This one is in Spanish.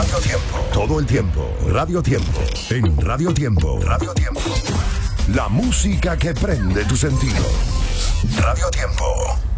Radio Tiempo. Todo el tiempo. Radio Tiempo. En Radio Tiempo. Radio Tiempo. La música que prende tus sentidos. Radio Tiempo.